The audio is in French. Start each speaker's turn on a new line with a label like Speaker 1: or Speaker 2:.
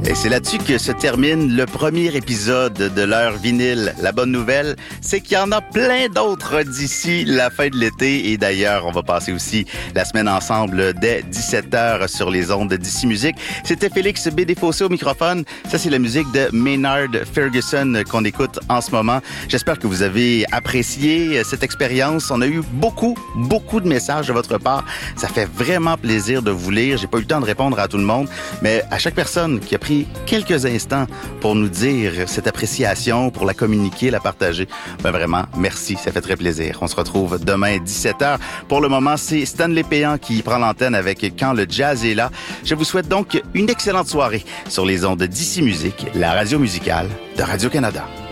Speaker 1: Et c'est là-dessus que se termine le premier épisode de l'heure vinyle. La bonne nouvelle, c'est qu'il y en a plein d'autres d'ici la fin de l'été. Et d'ailleurs, on va passer aussi la semaine ensemble dès 17h sur les ondes d'Ici Musique. C'était Félix Bédéfossé au microphone. Ça, c'est la musique de Maynard Ferguson qu'on écoute en ce moment. J'espère que vous avez apprécié cette expérience. On a eu beaucoup de messages de votre part. Ça fait vraiment plaisir de vous lire. J'ai pas eu le temps de répondre à tout le monde, mais à chaque personne qui a pris quelques instants pour nous dire cette appréciation, pour la communiquer, la partager, ben vraiment, merci, ça fait très plaisir. On se retrouve demain 17h. Pour le moment, c'est Stanley Péan qui prend l'antenne avec Quand le jazz est là. Je vous souhaite donc une excellente soirée sur les ondes d'Ici Musique, la radio musicale de Radio-Canada.